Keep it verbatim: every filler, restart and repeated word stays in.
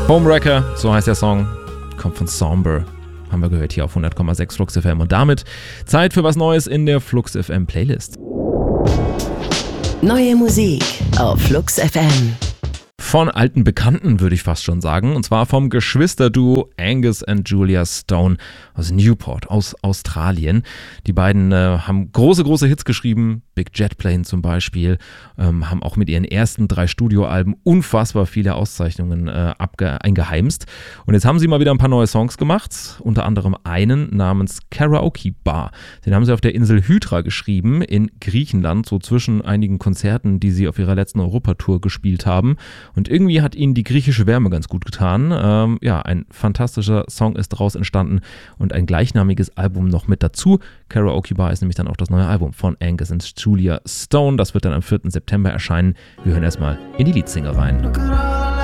Homewrecker, so heißt der Song, kommt von Somber. Haben wir gehört hier auf hundert Komma sechs Flux F M. Und damit Zeit für was Neues in der Flux F M Playlist. Neue Musik auf Flux F M. Von alten Bekannten, würde ich fast schon sagen. Und zwar vom Geschwisterduo Angus und Julia Stone aus Newport, aus Australien. Die beiden äh, haben große, große Hits geschrieben. Big Jet Plane zum Beispiel. Ähm, haben auch mit ihren ersten drei Studioalben unfassbar viele Auszeichnungen äh, abge- eingeheimst. Und jetzt haben sie mal wieder ein paar neue Songs gemacht. Unter anderem einen namens Karaoke Bar. Den haben sie auf der Insel Hydra geschrieben in Griechenland, so zwischen einigen Konzerten, die sie auf ihrer letzten Europatour gespielt haben. Und irgendwie hat ihnen die griechische Wärme ganz gut getan. Ähm, ja, ein fantastischer Song ist daraus entstanden und ein gleichnamiges Album noch mit dazu. Karaoke Bar ist nämlich dann auch das neue Album von Angus und Julia Stone. Das wird dann am vierten September erscheinen. Wir hören erstmal in die Leadsingle rein.